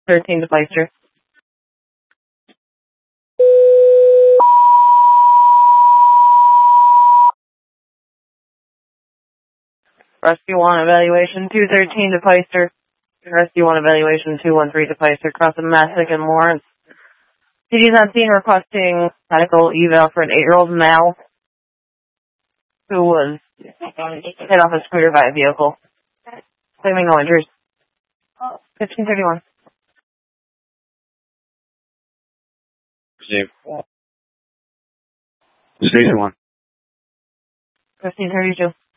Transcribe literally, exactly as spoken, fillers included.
thirteen to Pfizer. Rescue one, evaluation two thirteen to Pfizer. Rescue one, evaluation two one three to Pfizer. Crossing Massac and Lawrence. P D's on scene requesting medical eval for an eight-year-old male who was hit off a scooter by a vehicle. Claiming no injuries. fifteen thirty-one. Receive. Station one. fifteen thirty-two.